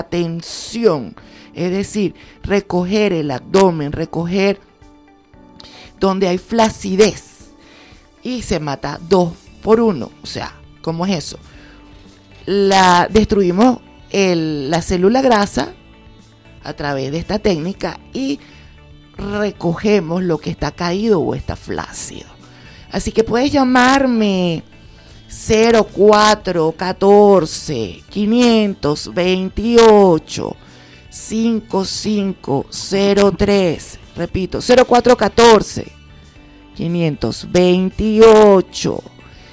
tensión, es decir, recoger el abdomen, recoger donde hay flacidez, y se mata 2 por 1. O sea, ¿cómo es eso? Destruimos la célula grasa a través de esta técnica y recogemos lo que está caído o está flácido. Así que puedes llamarme 0414 528 5503. Repito, 0414 528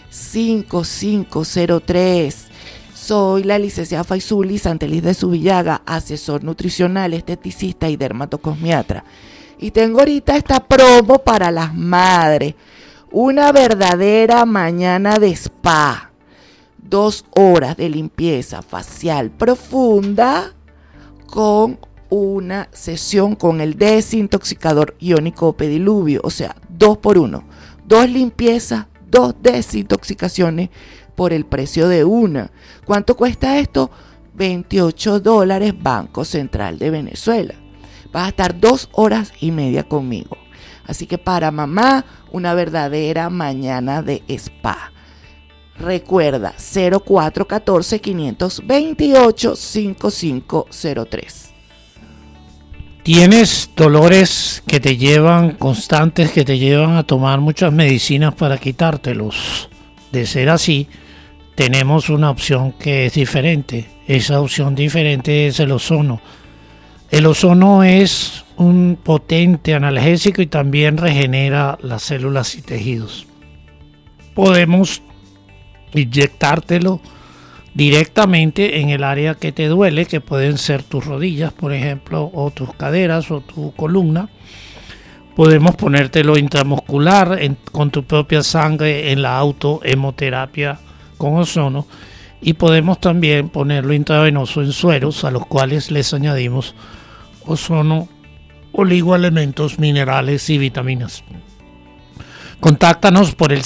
5503. Soy la licenciada Faisuli Santeliz de Subillaga, asesor nutricional, esteticista y dermatocosmiatra. Y tengo ahorita esta promo para las madres. Una verdadera mañana de spa. 2 horas de limpieza facial profunda con una sesión con el desintoxicador iónico pediluvio. O sea, 2 por 1. 2 limpiezas, 2 desintoxicaciones por el precio de una. ¿Cuánto cuesta esto? $28, Banco Central de Venezuela. Vas a estar 2 horas y media conmigo. Así que para mamá, una verdadera mañana de spa. Recuerda, 0414 528 5503. ¿Tienes dolores que te llevan constantes, que te llevan a tomar muchas medicinas para quitártelos? De ser así, tenemos una opción que es diferente. Esa opción diferente es el ozono. El ozono es un potente analgésico y también regenera las células y tejidos. Podemos inyectártelo directamente en el área que te duele, que pueden ser tus rodillas, por ejemplo, o tus caderas o tu columna. Podemos ponértelo intramuscular con tu propia sangre en la autohemoterapia con ozono, y podemos también ponerlo intravenoso en sueros, a los cuales les añadimos ozono, oligoelementos, minerales y vitaminas. Contáctanos por el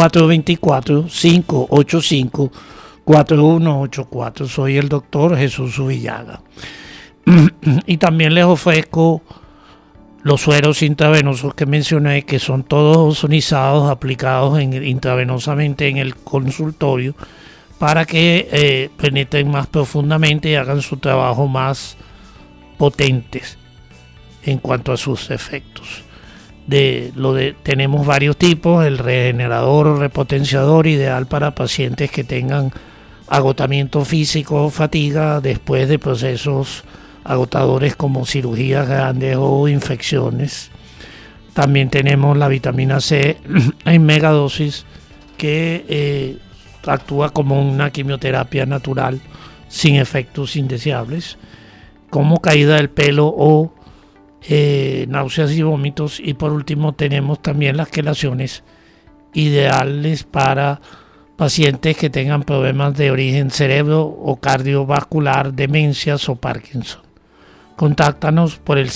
0424-585-4184. Soy el doctor Jesús Subillaga. Y también les ofrezco los sueros intravenosos que mencioné, que son todos ozonizados, aplicados intravenosamente en el consultorio, para que penetren más profundamente y hagan su trabajo más potentes en cuanto a sus efectos. Tenemos varios tipos: el regenerador o repotenciador, ideal para pacientes que tengan agotamiento físico o fatiga después de procesos agotadores como cirugías grandes o infecciones. También tenemos la vitamina C en megadosis, que actúa como una quimioterapia natural sin efectos indeseables, como caída del pelo o náuseas y vómitos. Y por último tenemos también las quelaciones, ideales para pacientes que tengan problemas de origen cerebro o cardiovascular, demencias o Parkinson. Contáctanos por el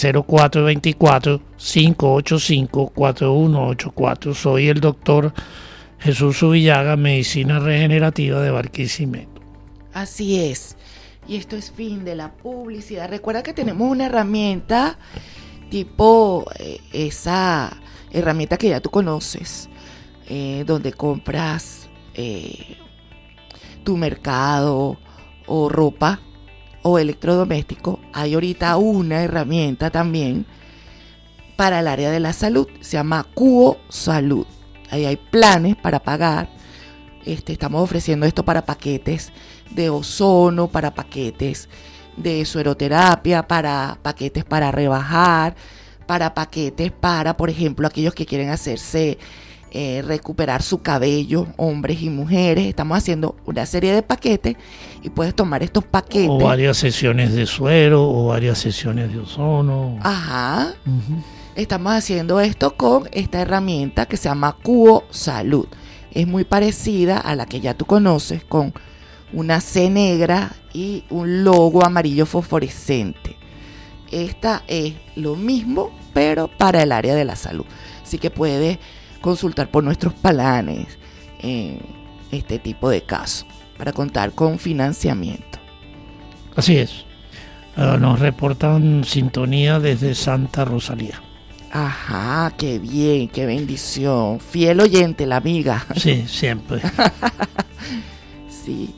0424-585-4184. Soy el doctor Jesús Subillaga, medicina regenerativa de Barquisimeto. Así es. Y esto es fin de la publicidad. Recuerda que tenemos una herramienta tipo esa herramienta que ya tú conoces, donde compras tu mercado o ropa o electrodoméstico. Hay ahorita una herramienta también para el área de la salud, se llama Cuo Salud. Ahí hay planes para pagar. Estamos ofreciendo esto para paquetes de ozono, para paquetes de sueroterapia, para paquetes para rebajar, para paquetes para, por ejemplo, aquellos que quieren hacerse recuperar su cabello, hombres y mujeres. Estamos haciendo una serie de paquetes y puedes tomar estos paquetes. O varias sesiones de suero o varias sesiones de ozono. Ajá. Uh-huh. Estamos haciendo esto con esta herramienta que se llama Cuo Salud. Es muy parecida a la que ya tú conoces, con una C negra y un logo amarillo fosforescente. Esta es lo mismo, pero para el área de la salud. Así que puedes consultar por nuestros planes en este tipo de casos para contar con financiamiento. Así es. Nos reportan sintonía desde Santa Rosalía. Ajá, qué bien, qué bendición. Fiel oyente, la amiga. Sí, siempre. Sí.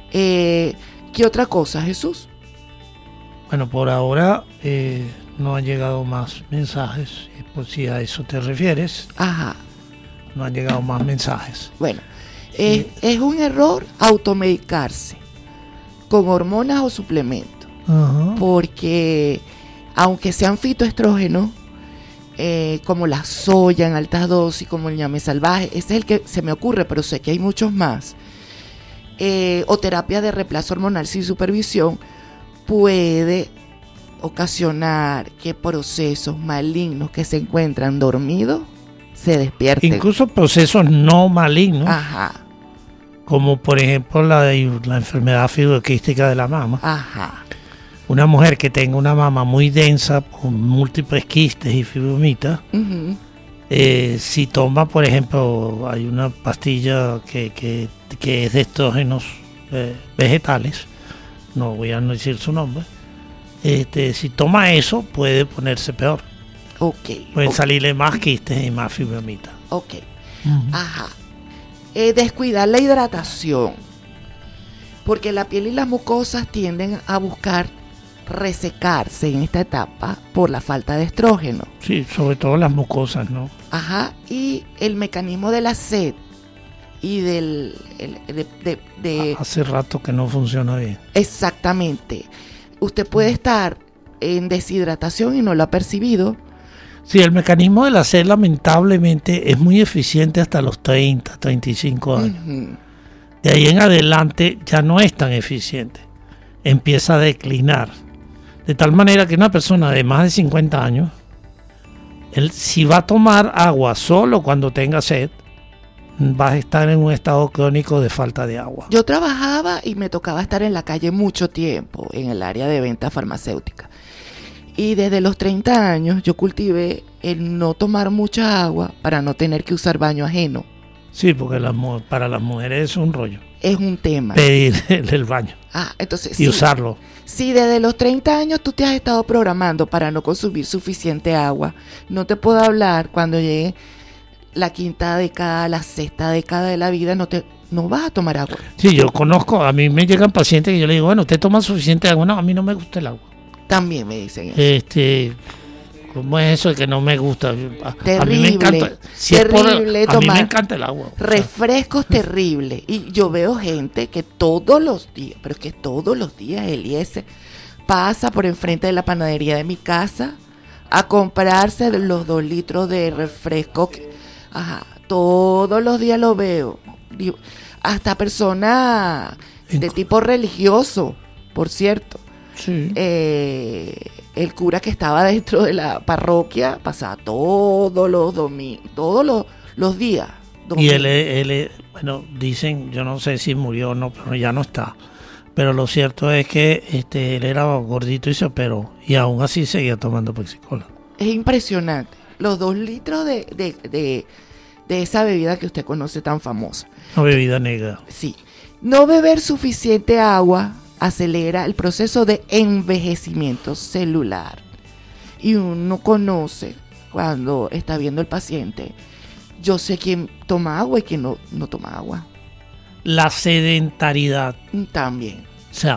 ¿Qué otra cosa, Jesús? Bueno, por ahora no han llegado más mensajes, por si a eso te refieres. Ajá. No han llegado más mensajes. Bueno, es un error automedicarse con hormonas o suplementos. Ajá. Porque aunque sean fitoestrógenos, como la soya en altas dosis, como el ñame salvaje, ese es el que se me ocurre, pero sé que hay muchos más, o terapia de reemplazo hormonal sin supervisión, puede ocasionar que procesos malignos que se encuentran dormidos se despierten. Incluso procesos no malignos, Ajá, como por ejemplo la enfermedad fibroquística de la mama. ajá, Una mujer que tenga una mama muy densa, con múltiples quistes y fibromitas, ujú, si toma, por ejemplo, hay una pastilla que es de estrógenos vegetales, no voy a decir su nombre, si toma eso puede ponerse peor, pueden ok, salirle más quistes y más fibromitas. ok, ajá. Descuidar la hidratación, porque la piel y las mucosas tienden a buscar resecarse en esta etapa por la falta de estrógeno. Sí, sobre todo las mucosas, ¿no? Ajá, y el mecanismo de la sed y del Hace rato que no funciona bien. exactamente. Usted puede estar en deshidratación y no lo ha percibido. Sí, el mecanismo de la sed lamentablemente es muy eficiente hasta los 30, 35 años. Ujú. De ahí en adelante ya no es tan eficiente. Empieza a declinar. De tal manera que una persona de más de 50 años, si va a tomar agua solo cuando tenga sed, va a estar en un estado crónico de falta de agua. Yo trabajaba y me tocaba estar en la calle mucho tiempo en el área de venta farmacéutica. Y desde los 30 años yo cultivé el no tomar mucha agua para no tener que usar baño ajeno. Sí, porque para las mujeres es un rollo Es un tema. pedir el baño Entonces y sí, usarlo. si desde los 30 años tú te has estado programando para no consumir suficiente agua, no te puedo hablar cuando llegue la quinta década, la sexta década de la vida, no vas a tomar agua. Sí, yo conozco, a mí me llegan pacientes que yo le digo, bueno, ¿usted toma suficiente agua? No, a mí no me gusta el agua. También me dicen eso. ¿Cómo es eso de que no me gusta? A mí Terrible, me encanta, terrible a mí me tomar encanta el agua. refrescos terribles. Y yo veo gente que todos los días, pero es que todos los días Eliezer pasa por enfrente de la panadería de mi casa a comprarse los 2 litros de refresco. Todos los días lo veo. Hasta personas de tipo religioso, por cierto. Sí. El cura que estaba dentro de la parroquia pasaba todos los domingos, todos los días. Y él, bueno, dicen, yo no sé si murió o no, pero ya no está. Pero lo cierto es que él era gordito y se operó, y aún así seguía tomando Pepsi-Cola. Es impresionante. Los 2 litros de esa bebida que usted conoce tan famosa. Una bebida negra. Sí. No beber suficiente agua acelera el proceso de envejecimiento celular. Y uno conoce cuando está viendo el paciente. Yo sé quién toma agua y quién no toma agua. La sedentariedad. También. O sea,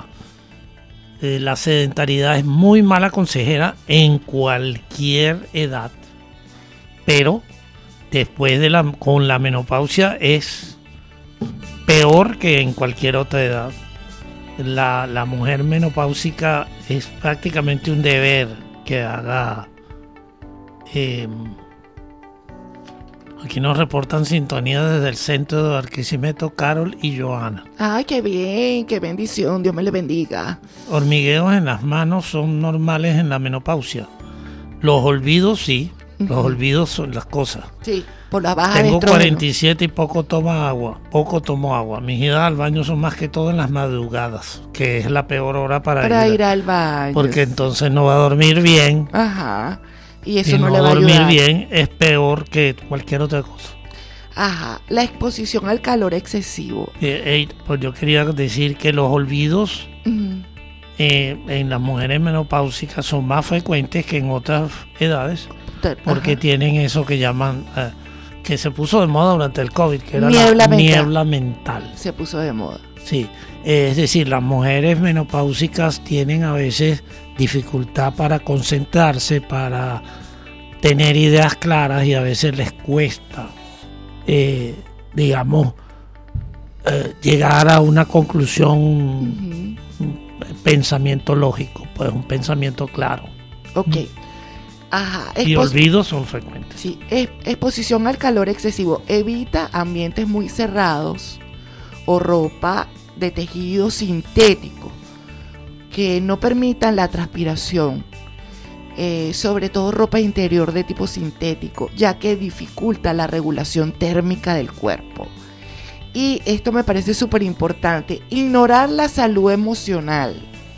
la sedentariedad es muy mala consejera en cualquier edad. Pero después con la menopausia es peor que en cualquier otra edad. La mujer menopáusica es prácticamente un deber que haga. Aquí nos reportan sintonía desde el centro de Barquisimeto, Carol y Joana. Ay, qué bien, qué bendición, Dios me le bendiga. Hormigueos en las manos son normales en la menopausia. Los olvidos sí, los olvidos son las cosas. Sí, por la baja de Tengo estrógeno. 47 y poco tomo agua. Mis idas al baño son más que todo en las madrugadas, que es la peor hora para ir al baño. Porque entonces no va a dormir bien. Ajá. Y eso Y no no le va a dormir ayudar. bien es peor que cualquier otra cosa. Ajá. La exposición al calor excesivo. Pues yo quería decir que los olvidos Ujú. en las mujeres menopáusicas son más frecuentes que en otras edades, porque tienen eso que llaman, que se puso de moda durante el COVID, que era la niebla mental. Se puso de moda. Sí, es decir, las mujeres menopáusicas tienen a veces dificultad para concentrarse, para tener ideas claras, y a veces les cuesta, llegar a una conclusión, un pensamiento lógico, pues un pensamiento claro. Ok. Ajá. Y olvidos son frecuentes. Sí, exposición al calor excesivo. Evita ambientes muy cerrados o ropa de tejido sintético que no permitan la transpiración, sobre todo ropa interior de tipo sintético, ya que dificulta la regulación térmica del cuerpo. Y esto me parece súper importante: ignorar la salud emocional,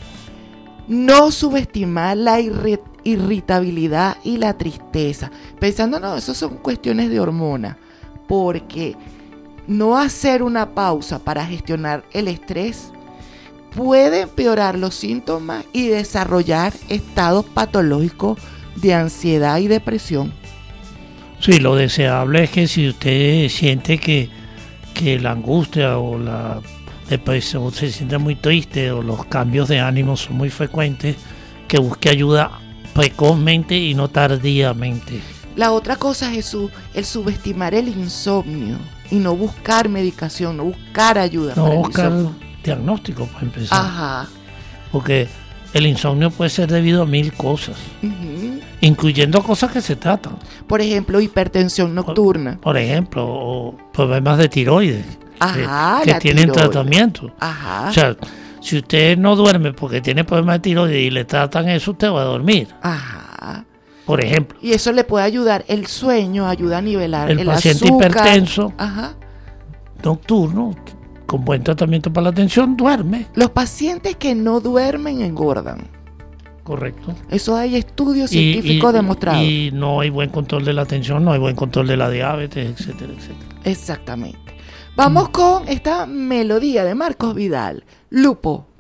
no subestimar la irritabilidad y la tristeza, pensando, no, eso son cuestiones de hormona, porque no hacer una pausa para gestionar el estrés puede empeorar los síntomas y desarrollar estados patológicos de ansiedad y depresión. Sí, lo deseable es que si usted siente que la angustia o la depresión, se siente muy triste, o los cambios de ánimo son muy frecuentes, que busque ayuda precozmente y no tardíamente. La otra cosa, Jesús, el subestimar el insomnio y no buscar medicación, no buscar ayuda. No buscar diagnóstico para empezar. Ajá. Porque el insomnio puede ser debido a 1000 cosas, incluyendo cosas que se tratan. Por ejemplo, hipertensión nocturna. Por ejemplo, o problemas de tiroides. Ajá, que tienen tratamiento. Ajá. O sea, si usted no duerme porque tiene problemas de tiroides y le tratan eso, usted va a dormir. Ajá. Por ejemplo. Y eso le puede ayudar, el sueño ayuda a nivelar el paciente azúcar. Hipertenso, ajá, nocturno, con buen tratamiento para la tensión, duerme. Los pacientes que no duermen engordan. Correcto. Eso hay estudios científicos demostrados. Y no hay buen control de la tensión, no hay buen control de la diabetes, etcétera, etcétera. Exactamente. Vamos con esta melodía de Marcos Vidal, Lupo.